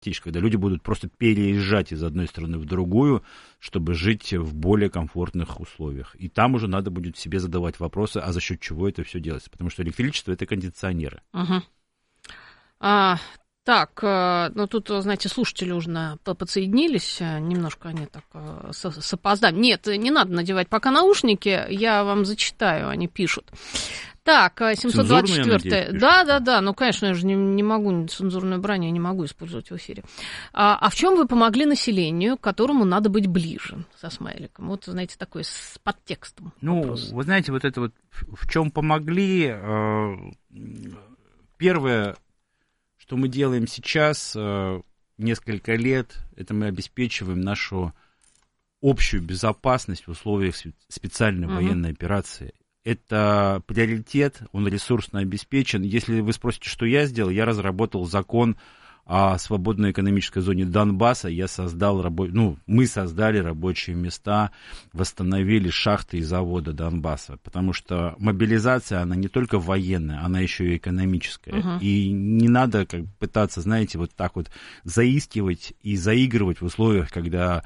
когда люди будут просто переезжать из одной страны в другую, чтобы жить в более комфортных условиях. И там уже надо будет себе задавать вопросы, а за счет чего это все делается. Потому что электричество — это кондиционеры. Так, ну тут, знаете, слушатели уже подсоединились, немножко они так с опозданием. Нет, не надо надевать пока наушники, я вам зачитаю, они пишут. Так, 724. Да, ну, конечно, я же не могу, цензурную брань я не могу использовать в эфире. А в чем вы помогли населению, к которому надо быть ближе, со смайликом? Вот, знаете, такой с подтекстом вопрос. Ну, вы знаете, вот это вот в чем помогли, первое, что мы делаем сейчас, несколько лет, это мы обеспечиваем нашу общую безопасность в условиях специальной военной операции. Это приоритет, он ресурсно обеспечен. Если вы спросите, что я сделал, я разработал закон о свободной экономической зоне Донбасса. Мы создали рабочие места, восстановили шахты и заводы Донбасса. Потому что мобилизация, она не только военная, она еще и экономическая. И не надо пытаться, знаете, вот так вот заискивать и заигрывать в условиях, когда...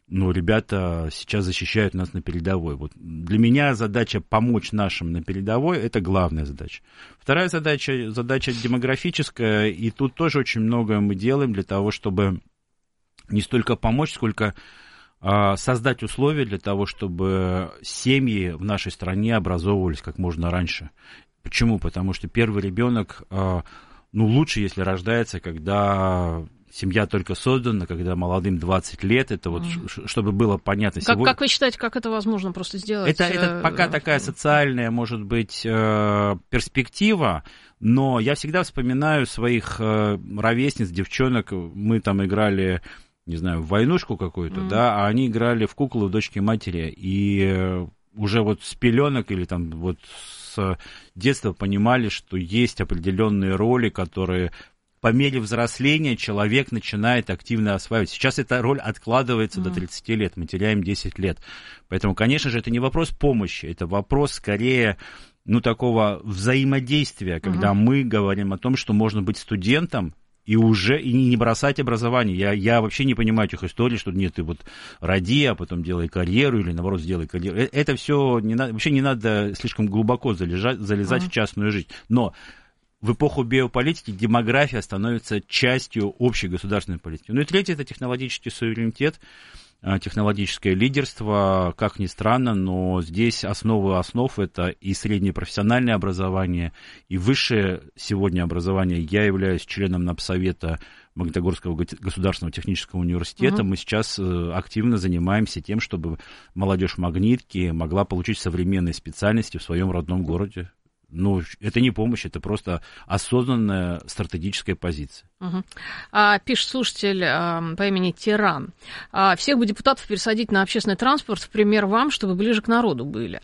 ребята сейчас защищают нас на передовой. Вот для меня задача помочь нашим на передовой — это главная задача. Вторая задача демографическая, и тут тоже очень многое мы делаем для того, чтобы не столько помочь, сколько создать условия для того, чтобы семьи в нашей стране образовывались как можно раньше. Почему? Потому что первый ребенок, лучше, если рождается, когда... Семья только создана, когда молодым 20 лет, это вот, чтобы было понятно. Как вы считаете, как это возможно просто сделать? Это пока такая социальная, может быть, перспектива, но я всегда вспоминаю своих ровесниц, девчонок, мы там играли, не знаю, в войнушку какую-то, да, а они играли в куклы у дочки матери, и уже вот с пеленок или там вот с детства понимали, что есть определенные роли, которые... По мере взросления человек начинает активно осваивать. Сейчас эта роль откладывается до 30 лет, мы теряем 10 лет. Поэтому, конечно же, это не вопрос помощи, это вопрос скорее, такого взаимодействия, когда мы говорим о том, что можно быть студентом и не бросать образование. Я вообще не понимаю этих историй, что нет, ты вот роди, а потом делай карьеру, или наоборот сделай карьеру. Это все вообще не надо слишком глубоко залезать в частную жизнь. Но в эпоху биополитики демография становится частью общей государственной политики. И третье — это технологический суверенитет, технологическое лидерство. Как ни странно, но здесь основы основ — это и среднее профессиональное образование, и высшее сегодня образование. Я являюсь членом Напсовета Магнитогорского государственного технического университета. Мы сейчас активно занимаемся тем, чтобы молодежь Магнитки могла получить современные специальности в своем родном городе. Это не помощь, это просто осознанная стратегическая позиция. Пишет слушатель по имени Тиран. Всех бы депутатов пересадить на общественный транспорт, в пример вам, чтобы ближе к народу были.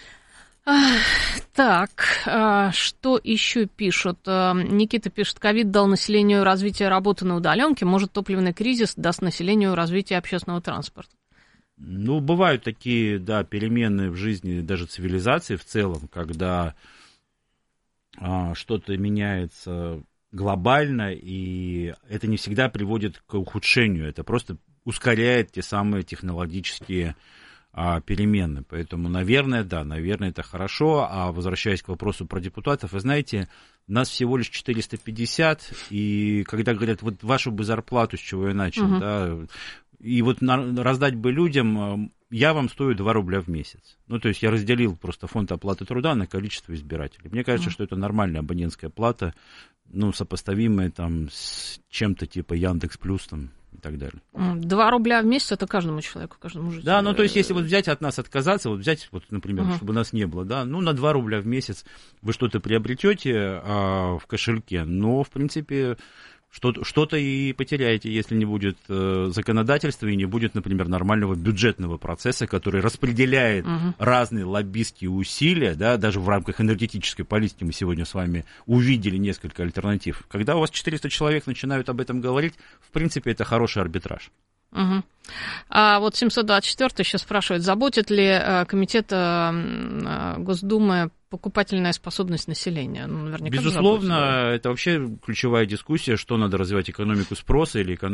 Так, что еще пишут? Никита пишет: ковид дал населению развитие работы на удаленке, может, топливный кризис даст населению развитие общественного транспорта. Бывают такие, перемены в жизни даже цивилизации в целом, когда что-то меняется глобально, и это не всегда приводит к ухудшению, это просто ускоряет те самые технологические перемены. Поэтому, наверное, это хорошо. А возвращаясь к вопросу про депутатов, вы знаете, нас всего лишь 450, и когда говорят, вот вашу бы зарплату, с чего я начал, и вот раздать бы людям, я вам стою 2 рубля в месяц. То есть я разделил просто фонд оплаты труда на количество избирателей. Мне кажется, что это нормальная абонентская плата, сопоставимая там с чем-то типа Яндекс.Плюс там и так далее. 2 рубля в месяц — это каждому человеку, каждому жителю. Да, то есть если вот взять от нас отказаться, например, чтобы нас не было, на 2 рубля в месяц вы что-то приобретете в кошельке, но, в принципе... Что-то и потеряете, если не будет законодательства и не будет, например, нормального бюджетного процесса, который распределяет разные лоббистские усилия, даже в рамках энергетической политики мы сегодня с вами увидели несколько альтернатив. Когда у вас 400 человек начинают об этом говорить, в принципе, это хороший арбитраж. А вот 724 еще спрашивает, заботит ли комитет Госдумы покупательная способность населения. Ну, наверняка безусловно, это вообще ключевая дискуссия, что надо развивать, экономику спроса или экономику